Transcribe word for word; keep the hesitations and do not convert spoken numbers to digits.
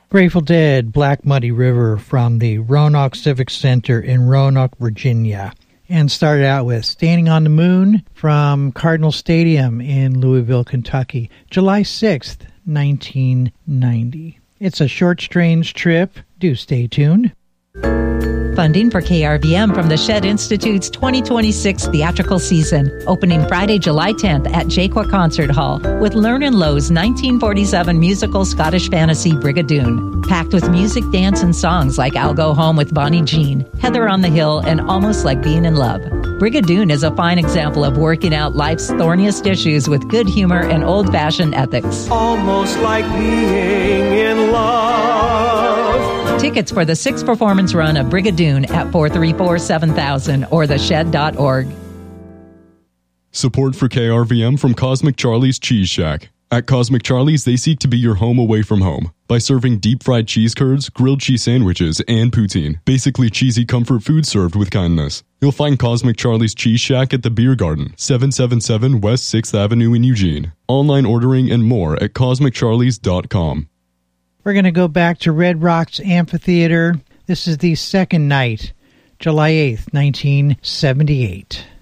Grateful Dead, Black Muddy River from the Roanoke Civic Center in Roanoke, Virginia. And started out with Standing on the Moon from Cardinal Stadium in Louisville, Kentucky, July sixth, nineteen ninety. It's a short, strange trip. Do stay tuned. Funding for K R V M from the Shed Institute's twenty twenty-six theatrical season, opening Friday, July tenth at Jaqua Concert Hall with Lerner and Lowe's nineteen forty-seven musical Scottish fantasy Brigadoon, packed with music, dance, and songs like I'll Go Home with Bonnie Jean, Heather on the Hill, and Almost Like Being in Love. Brigadoon is a fine example of working out life's thorniest issues with good humor and old-fashioned ethics. Almost like being in love. Tickets for the sixth performance run of Brigadoon at four three four, seven thousand or the shed dot org. Support for K R V M from Cosmic Charlie's Cheese Shack. At Cosmic Charlie's, they seek to be your home away from home by serving deep-fried cheese curds, grilled cheese sandwiches, and poutine. Basically cheesy comfort food served with kindness. You'll find Cosmic Charlie's Cheese Shack at the Beer Garden, seven seventy-seven West sixth Avenue in Eugene. Online ordering and more at cosmic charlies dot com. We're going to go back to Red Rocks Amphitheater. This is the second night, July eighth, nineteen seventy-eight.